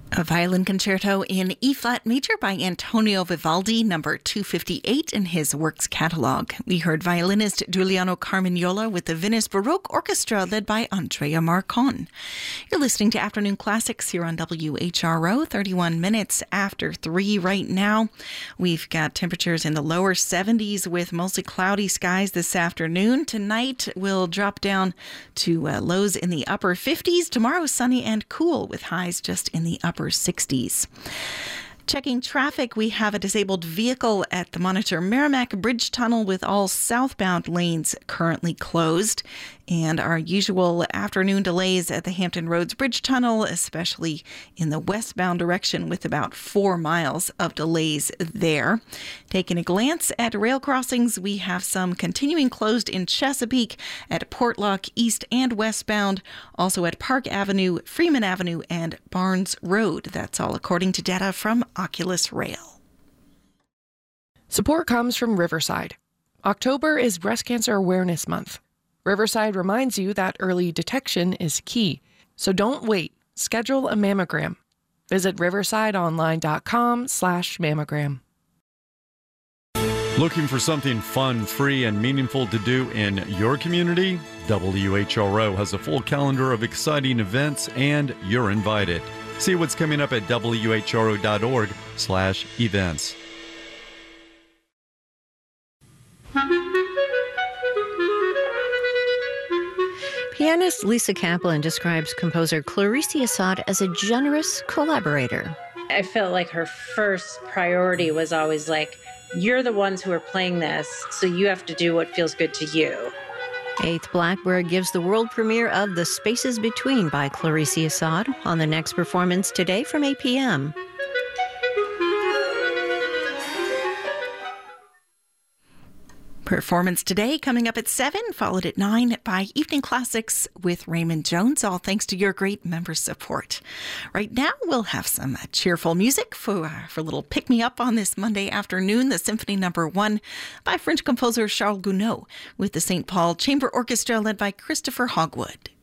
A violin concerto in E-flat major by Antonio Vivaldi, number 258 in his works catalog. We heard violinist Giuliano Carmignola with the Venice Baroque Orchestra led by Andrea Marcon. You're listening to Afternoon Classics here on WHRO, 31 minutes after 3 right now. We've got temperatures in the lower 70s with mostly cloudy skies this afternoon. Tonight will drop down to lows in the upper 50s. Tomorrow sunny and cool with highs just in the upper 60s. Checking traffic, we have a disabled vehicle at the Monitor Merrimack Bridge Tunnel with all southbound lanes currently closed. And our usual afternoon delays at the Hampton Roads Bridge Tunnel, especially in the westbound direction with about 4 miles of delays there. Taking a glance at rail crossings, we have some continuing closed in Chesapeake at Portlock East and westbound, also at Park Avenue, Freeman Avenue, and Barnes Road. That's all according to data from Oculus Rail. Support comes from Riverside. October is Breast Cancer Awareness Month. Riverside reminds you that early detection is key. So don't wait. Schedule a mammogram. Visit riversideonline.com/mammogram. Looking for something fun, free, and meaningful to do in your community? WHRO has a full calendar of exciting events, and you're invited. See what's coming up at whro.org/events. Pianist Lisa Kaplan describes composer Clarice Assad as a generous collaborator. I felt like her first priority was always like, you're the ones who are playing this, so you have to do what feels good to you. Eighth Blackbird gives the world premiere of The Spaces Between by Clarice Assad on the next performance today from 8 p.m. Performance today coming up at 7, followed at 9 by Evening Classics with Raymond Jones, all thanks to your great member support. Right now, we'll have some cheerful music for a little pick-me-up on this Monday afternoon, the Symphony No. 1 by French composer Charles Gounod with the St. Paul Chamber Orchestra led by Christopher Hogwood.